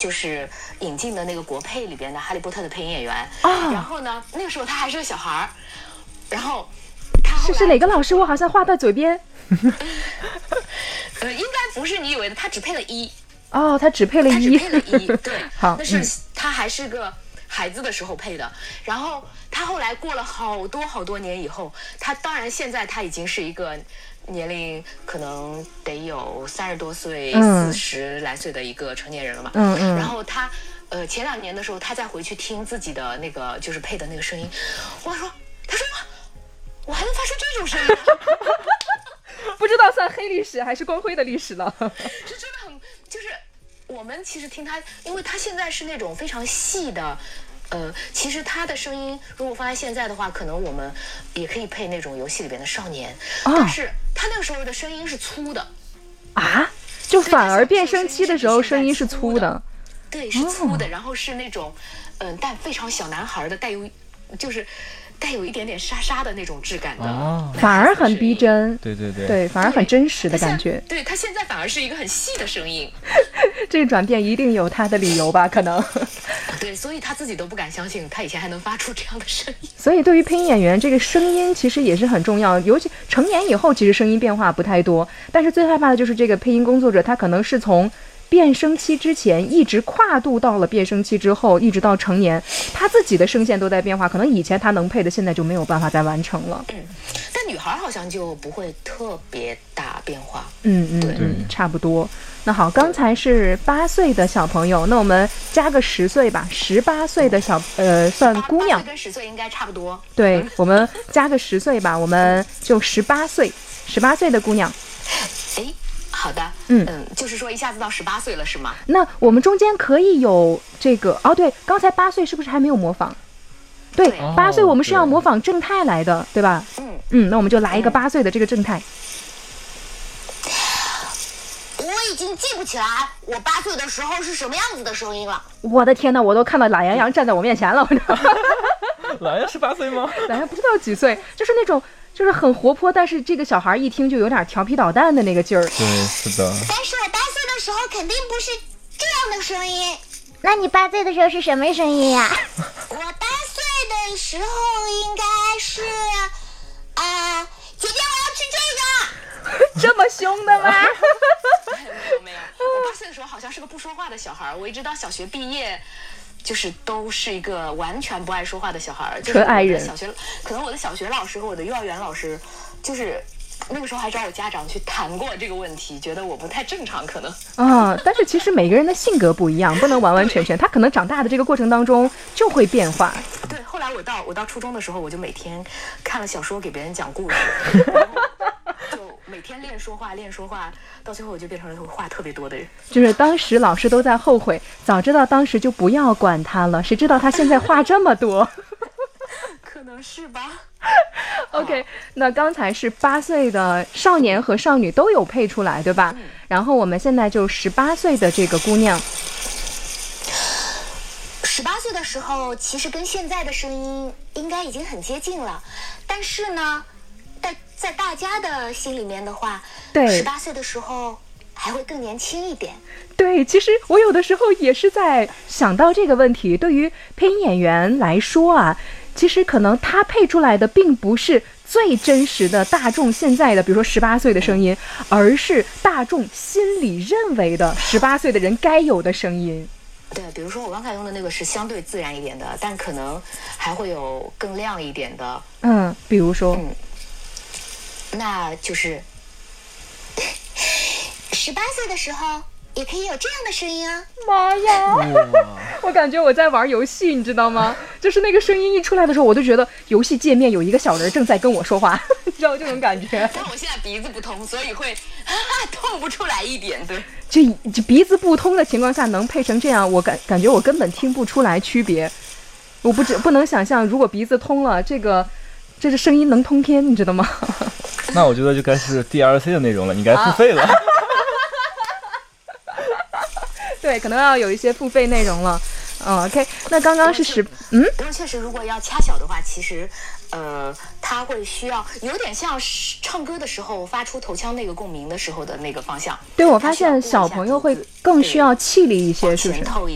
就是引进的那个国配里边的哈利波特的配音演员啊。 然后呢，那个时候他还是个小孩儿，然后是哪个老师？我好像话在嘴边。 应该不是你以为的，他只配了一。 哦，他只配了一。 对， 好， 那是他还是个孩子的时候配的。然后他后来过了好多年以后，他当然现在他已经是一个年龄可能得有30多岁、40来岁的一个成年人了嘛。然后他前2年的时候，他再回去听自己的那个就是配的那个声音，他说我还能发出这种声音不知道算黑历史还是光辉的历史了。 是真的很，就是我们其实听他，因为他现在是那种非常细的，其实他的声音如果放在现在的话，可能我们也可以配那种游戏里边的少年，但是他那个时候的声音是粗的啊，就反而变声期的时候声音是粗的， 对，是粗的，然后是那种但非常小男孩的，带有一点点沙沙的那种质感的， 反而很逼真。 对， 反而很真实的感觉。 对，他现在反而是一个很细的声音。 这个转变一定有他的理由吧？可能。 对，所以他自己都不敢相信，他以前还能发出这样的声音。 所以对于配音演员，这个声音其实也是很重要，尤其成年以后，其实声音变化不太多。但是最害怕的就是这个配音工作者，他可能是从变声期之前一直跨度到了变声期之后，一直到成年，他自己的声线都在变化，可能以前他能配的，现在就没有办法再完成了。 但女孩好像就不会特别大变化。 差不多。那好，刚才是8岁的小朋友，那我们加个10岁吧，18岁的算姑娘， 跟10岁应该差不多。 对，我们加个10岁吧，我们就18岁，18岁的姑娘。 好的，就是说一下子到18岁了是吗？ 那我们中间可以有这个对，刚才8岁是不是还没有模仿？对，8岁我们是要模仿正太来的，对吧？那我们就来一个8岁的这个正太。 我已经记不起来我8岁的时候是什么样子的声音了。 我的天哪，我都看到懒羊羊站在我面前了。 懒羊18岁吗？ 懒羊不知道几岁，就是那种就是很活泼，但是这个小孩一听就有点调皮捣蛋的那个劲儿。 对，是的。 但是我8岁的时候肯定不是这样的声音。 那你8岁的时候是什么声音呀？ 我8岁的时候应该是姐姐我要吃这个。 这么凶的吗？ 没有，我8岁的时候好像是个不说话的小孩，我一直到小学毕业，就是都是一个完全不爱说话的小孩， 纯爱人。 可能我的小学老师和我的幼儿园老师，就是那个时候还找我家长去谈过这个问题，觉得我不太正常，可能但是其实每个人的性格不一样，不能完完全全，他可能长大的这个过程当中就会变化。 对，后来我到初中的时候，我就每天看了小说给别人讲故事。就每天练说话，到最后我就变成了话特别多的人。 就是当时老师都在后悔，早知道当时就不要管他了，谁知道他现在话这么多。 可能是吧。 OK， 那刚才是8岁的少年和少女都有配出来，对吧？然后我们现在就18岁的这个姑娘。 18岁的时候，其实跟现在的声音应该已经很接近了，但是呢，在大家的心里面的话，对，18岁的时候还会更年轻一点。 对，其实我有的时候也是在想到这个问题，对于配音演员来说啊，其实可能他配出来的并不是最真实的大众现在的比如说18岁的声音，而是大众心里认为的18岁的人该有的声音。 对，比如说我刚才用的那个是相对自然一点的，但可能还会有更亮一点的。 比如说那就是 18岁的时候也可以有这样的声音啊！ 妈呀，我感觉我在玩游戏，你知道吗？就是那个声音一出来的时候，我就觉得游戏界面有一个小人正在跟我说话，你知道这种感觉。 但我现在鼻子不通，所以会痛不出来一点。对， 就鼻子不通的情况下能配成这样，我感觉我根本听不出来区别。我不能想象，如果鼻子通了，这声音能通天，你知道吗？ 那我觉得就该是 DLC 的内容了，你该付费了。 对，可能要有一些付费内容了。OK， 那刚刚是不过确实，如果要掐小的话，其实它会需要有点像唱歌的时候发出头腔那个共鸣的时候的那个方向。 对，我发现小朋友会更需要气力一些，是不是？